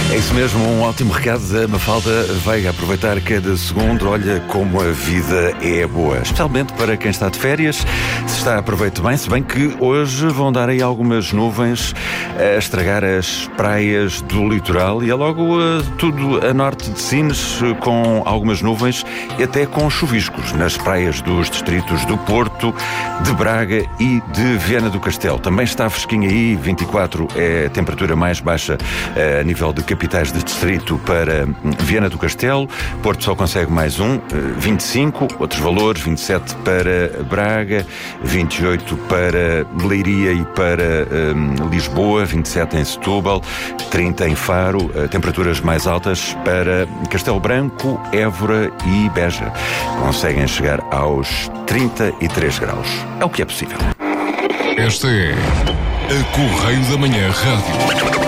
É isso mesmo, um ótimo recado da Mafalda. Vai aproveitar cada segundo. Olha como a vida é boa, especialmente para quem está de férias. Se está, aproveite bem, se bem que hoje vão dar aí algumas nuvens a estragar as praias do litoral e é logo tudo a norte de Sines, com algumas nuvens e até com chuviscos nas praias dos distritos do Porto, de Braga e de Viana do Castelo. Também está fresquinho aí, 24 é a temperatura mais baixa a nível de capitais de distrito para Viana do Castelo. Porto só consegue mais 25, outros valores, 27 para Braga, 28 para Leiria e para Lisboa, 27 em Setúbal, 30 em Faro, temperaturas mais altas para Castelo Branco, Évora e Beja. Conseguem chegar aos 33 graus. É o que é possível. Esta é a Correio da Manhã Rádio.